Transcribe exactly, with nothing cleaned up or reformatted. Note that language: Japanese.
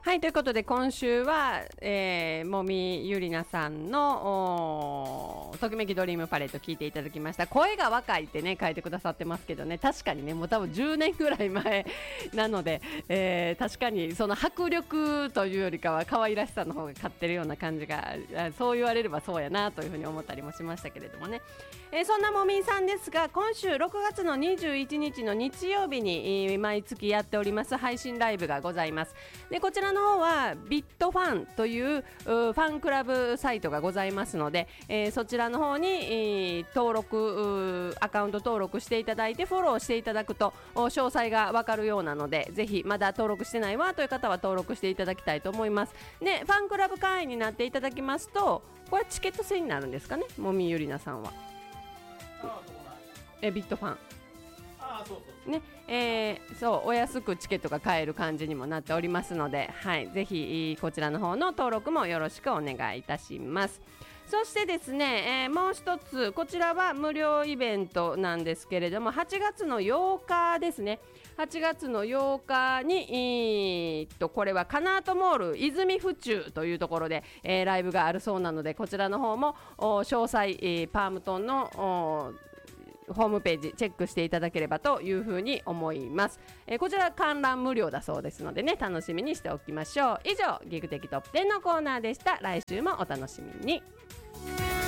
はい、ということで今週は、えー、もみゆりなさんのときめきドリームパレット聞いていただきました。声が若いってね書いてくださってますけどね、確かにねもう多分じゅうねんぐらい前なので、えー、確かにその迫力というよりかは可愛らしさの方が勝ってるような感じが、そう言われればそうやなというふうに思ったりもしましたけれどもね、えー、そんなもみさんですが、今週ろくがつのにじゅういちにちの日曜日に、えー、毎月やっております配信ライブがございます。でこちらの方はビットファンというファンクラブサイトがございますので、えー、そちらの方に、えー、登録アカウント登録していただいてフォローしていただくと詳細がわかるようなので、ぜひまだ登録してないわという方は登録していただきたいと思います。でファンクラブ会員になっていただきますと、これチケット制になるんですかね、もみゆりなさんは。えビットファンあそうそうね、えー、そうお安くチケットが買える感じにもなっておりますので、はい、ぜひこちらの方の登録もよろしくお願いいたします。そしてですね、えー、もう一つこちらは無料イベントなんですけれども、はちがつのようかですね、はちがつのようかに、えー、っとこれはカナートモール泉府中というところで、えー、ライブがあるそうなので、こちらの方も詳細、えー、パームトンのホームページチェックしていただければというふうに思います。えー、こちら観覧無料だそうですのでね、楽しみにしておきましょう。以上ギグ的トップテンのコーナーでした。来週もお楽しみに。